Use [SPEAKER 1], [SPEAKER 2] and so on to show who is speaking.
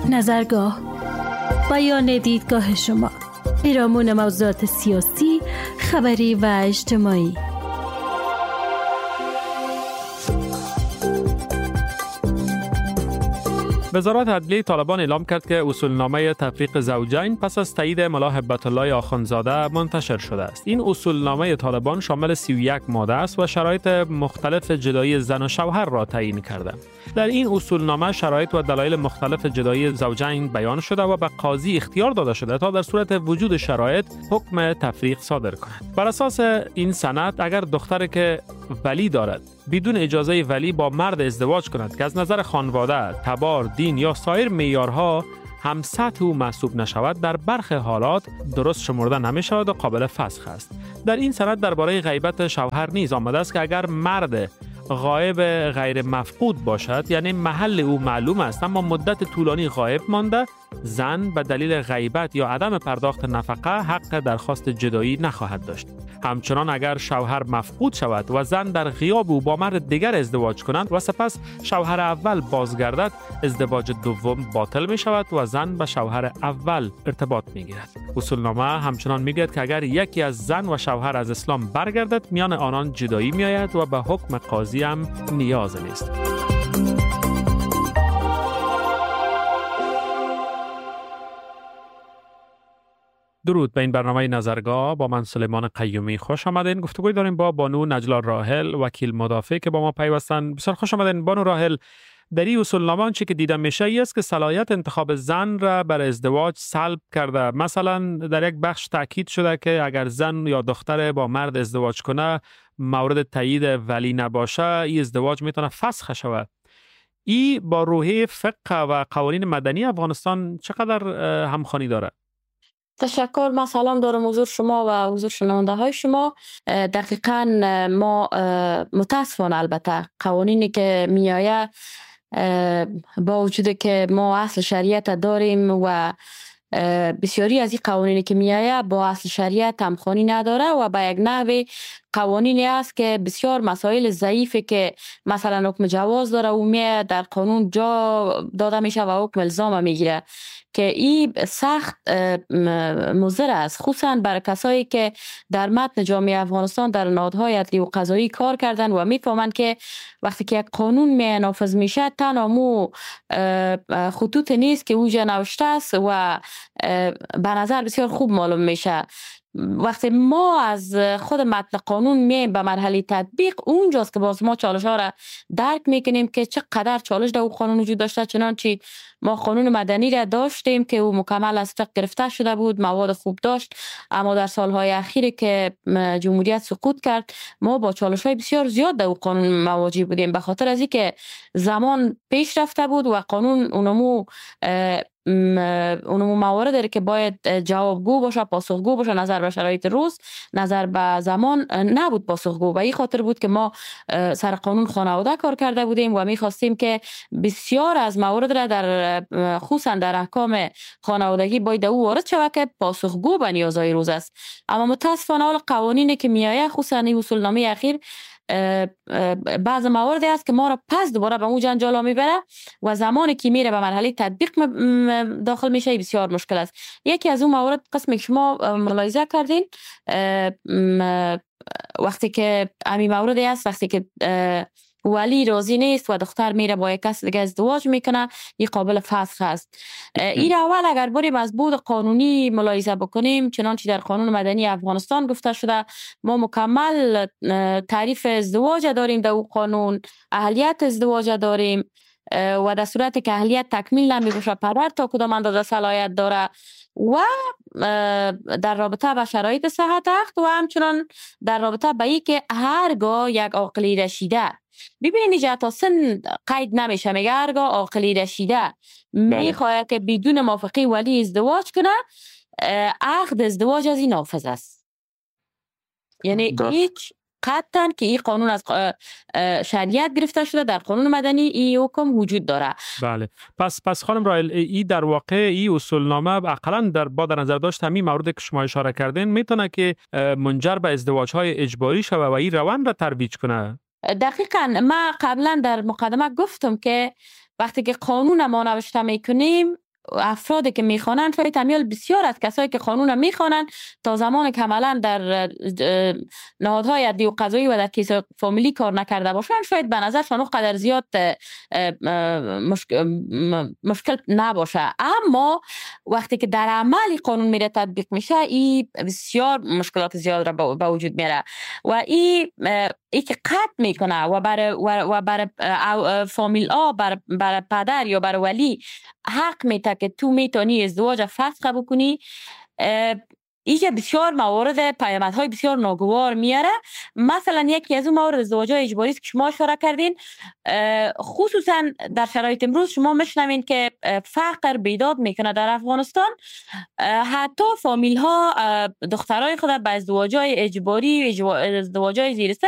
[SPEAKER 1] نظرگاه، بیان دیدگاه شما، پیرامون موضوعات سیاسی، خبری و اجتماعی.
[SPEAKER 2] وزارت عدلیه طالبان اعلام کرد که اصولنامه تفریق زوجین پس از تایید ملا هبت الله آخوندزاده منتشر شده است. این اصولنامه طالبان شامل 31 ماده است و شرایط مختلف جدایی زن و شوهر را تعیین کرده. در این اصولنامه شرایط و دلایل مختلف جدایی زوجین بیان شده و به قاضی اختیار داده شده تا در صورت وجود شرایط حکم تفریق صادر کند. بر اساس این سند اگر دختری که ولی دارد بدون اجازه ولی با مرد ازدواج کند که از نظر خانواده، تبار، دین یا سایر معیارها هم سطح او محسوب نشود، در برخی حالات درست شمرده نمی شود و قابل فسخ است. در این سند درباره غیبت شوهر نیز آمده است که اگر مرد غایب غیر مفقود باشد، یعنی محل او معلوم است اما مدت طولانی غایب مانده، زن به دلیل غیبت یا عدم پرداخت نفقه حق درخواست جدایی نخواهد داشت. همچنان اگر شوهر مفقود شود و زن در غیاب او با مرد دیگر ازدواج کنند و سپس شوهر اول بازگردد، ازدواج دوم باطل می شود و زن به شوهر اول ارتباط می گیرد. اصولنامه همچنان می گوید که اگر یکی از زن و شوهر از اسلام برگردد، میان آنان جدایی می آید و به حکم قاضی هم نیاز نیست. درود به این برنامه نظرگاه. با من سلیمان قیومی خوش آمدین. گفتگوی داریم با بانو نجلا راحل، وکیل مدافع که با ما پیوستن. بسیار خوش آمدین بانو راحل. در این اصولنامه آنچه که دیده میشه است که صلاحیت انتخاب زن را بر ازدواج سلب کرده. مثلا در یک بخش تاکید شده که اگر زن یا دختر با مرد ازدواج کنه مورد تایید ولی نباشه، این ازدواج میتونه فسخ شود. این با روحیه فقه و قوانین مدنی افغانستان چقدر همخوانی داره؟
[SPEAKER 3] تشکر. من سلام دارم حضور شما و حضور شنونده های شما. دقیقاً ما متاسفانه البته قوانینی که میآید با وجود که ما اصل شریعت داریم و بسیاری از این قوانینی که میآید با اصل شریعت همخوانی نداره و به یک نحوی قوانینی است که بسیار مسائل ضعیفی که مثلا حکم جواز داره و میآید در قانون جا داده میشه و حکم الزام میگیره که این سخت مضر است، خصوصا برای کسایی که در متن جامعه افغانستان در نهادهای عدلی و قضایی کار کردن و میفهمند که وقتی که یک قانون نافذ میشه تنها مو خطوط نیست که اوجا نوشته است و به نظر بسیار خوب معلوم میشه. وقتی ما از خود متن قانون میایم به مرحله تطبیق، اونجاست که باز ما چالش ها را درک میکنیم که چقدر چالش در قانون وجود داشته. چنانچه ما قانون مدنی را داشتیم که او مکمل از فقه گرفته شده بود، مواد خوب داشت، اما در سالهای اخیری که جمهوریت سقوط کرد ما با چالش های بسیار زیاد در قانون مواجه بودیم، به خاطر از اینکه زمان پیش رفته بود و قانون اونمو موارد داره که باید جوابگو باشه، پاسخگو باشه، نظر به شرایط روز، نظر به زمان نبود پاسخگو. و این خاطر بود که ما سر قانون خانواده کار کرده بودیم و می‌خواستیم که بسیار از موارد را در خصوصا در احکام خانوادگی باید او وارد شود که پاسخگو به نیازهای روز است. اما متاسفانه حال قوانینی که میآید، خصوصا این اصولنامه اخیر، بعض مواردی است که ما را پس دوباره به اون جنجال میبره و زمانی که میره به مرحله تطبیق داخل میشه بسیار مشکل است. یکی از اون موارد قسمی که شما ملاحظه کردین، وقتی که امی موردی است وقتی که ولی راضی نیست و دختر میره با یک کس دیگه ازدواج میکنه، این قابل فسخ است. این اول اگر بریم از بود قانونی ملاحظه بکنیم، چنانچه در قانون مدنی افغانستان گفته شده، ما مکمل تعریف ازدواج داریم در او قانون، اهلیت ازدواج داریم و در صورتی که اهلیت تکمیل نمی باشه پدر تا کدام اندازه صلاحیت داره و در رابطه با شرایط صحت عقد و همچنان در رابطه با این که هرگاه یک عاقل رشیده، ببینید جا تا سن قید نمیشه، میگه هرگاه عاقل رشیده میخواد که بدون موافقه ولی ازدواج کنه، عقد ازدواج از این نافذ است. یعنی هیچ قطعاً که این قانون از شریعت گرفته شده، در قانون مدنی این حکم وجود داره.
[SPEAKER 2] بله. پس خانم راحل، این در واقع این اصولنامه اقلاً در نظر داشت همین موردی که شما اشاره کردین میتونه که منجر به ازدواج‌های اجباری شود و این روند را ترویج کنه.
[SPEAKER 3] دقیقاً. ما قبلا در مقدمه گفتم که وقتی که قانون ما نوشته میکنیم افرادی که میخوانند شاید تمیل بسیار از کسایی که قانون میخوانند تا زمان که عملا در نهادهای عدلی و قضایی و در کیس فامیلی کار نکرده باشند شاید به نظرشان اونقدر زیاد مشکل نباشه. اما وقتی که در عمل قانون میره تطبیق میشه این بسیار مشکلات زیاد را به وجود میاره و این که قطع میکنه و برای فامیل ها برای پدر یا برای ولی حق میده که تو میتونی ازدواج فسخ بکنی. اینجا بسیار موارد پیامدهای بسیار ناگوار میاره. مثلا یکی از اون موارد ازدواج‌های اجباری است که شما اشاره کردین، خصوصا در شرایط امروز شما میشنوین که فقر بیداد میکنه در افغانستان. حتی فامیل ها دخترای خود به ازدواج‌های اجباری، ازدواج‌های زیر سن